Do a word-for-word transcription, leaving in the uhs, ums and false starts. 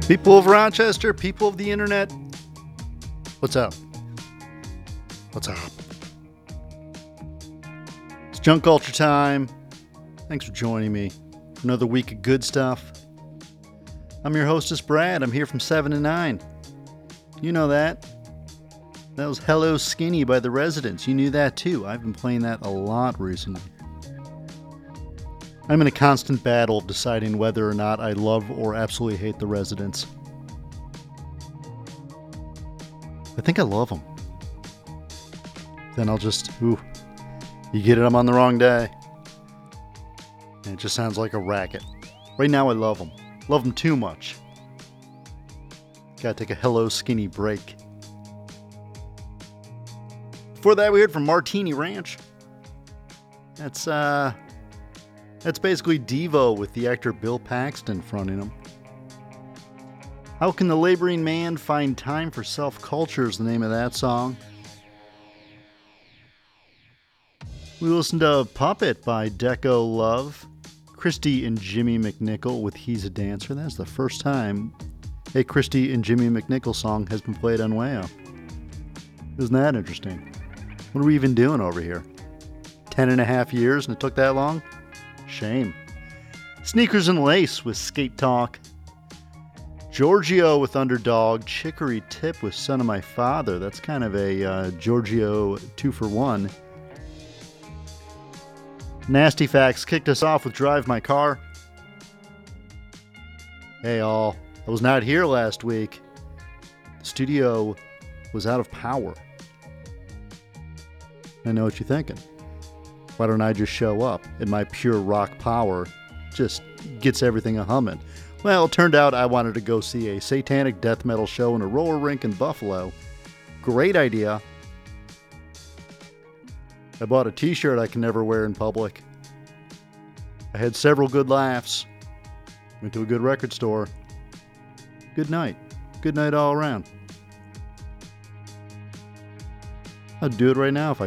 People of Rochester, people of the internet, what's up? What's up? It's Junk Culture time. Thanks for joining me for another week of good stuff. I'm your hostess, Brad. I'm here from seven to nine. You know that. That was Hello Skinny by The Residents. You knew that too. I've been playing that a lot recently. I'm in a constant battle of deciding whether or not I love or absolutely hate The Residents. I think I love them. Then I'll just, ooh, you get it, I'm on the wrong day. And it just sounds like a racket. Right now I love them. Love them too much. Gotta take a Hello Skinny break. Before that we heard from Martini Ranch. That's, uh... That's basically Devo with the actor Bill Paxton fronting him. How Can the Laboring Man Find Time for Self-Culture is the name of that song. We listened to Puppet by Deco Love. Christy and Jimmy McNichol with He's a Dancer. That's the first time a Christy and Jimmy McNichol song has been played on Wayo. Isn't that interesting? What are we even doing over here? Ten and a half years and it took that long? Shame. Sneakers and Lace with Skate Talk. Giorgio with Underdog. Chicory Tip with Son of My Father. That's kind of a uh, Giorgio two for one. Nasty Facts kicked us off with Drive My Car. Hey all, I was not here last week. The studio was out of power. I know what you're thinking. Why don't I just show up? And my pure rock power just gets everything a humming. Well, it turned out I wanted to go see a satanic death metal show in a roller rink in Buffalo. Great idea. I bought a t-shirt I can never wear in public. I had several good laughs. Went to a good record store. Good night. Good night all around. I'd do it right now if I